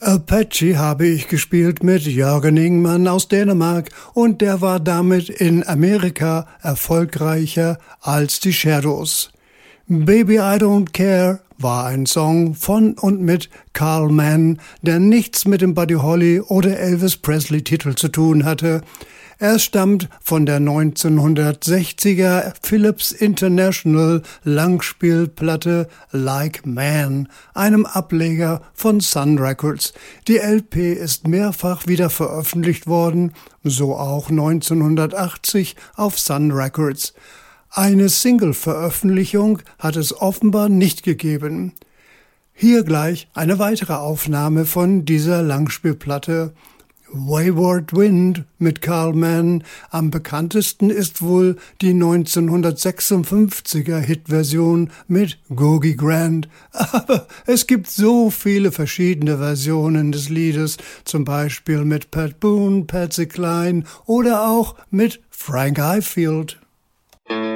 Apache habe ich gespielt mit Jörgen Ingmann aus Dänemark und der war damit in Amerika erfolgreicher als die Shadows. Baby I Don't Care war ein Song von und mit Carl Mann, der nichts mit dem Buddy Holly oder Elvis Presley Titel zu tun hatte. Er stammt von der 1960er Philips International Langspielplatte Like Man, einem Ableger von Sun Records. Die LP ist mehrfach wieder veröffentlicht worden, so auch 1980 auf Sun Records. Eine Single-Veröffentlichung hat es offenbar nicht gegeben. Hier gleich eine weitere Aufnahme von dieser Langspielplatte. Wayward Wind mit Carl Mann. Am bekanntesten ist wohl die 1956er Hitversion mit Googie Grant. Aber es gibt so viele verschiedene Versionen des Liedes, zum Beispiel mit Pat Boone, Patsy Cline oder auch mit Frank Highfield.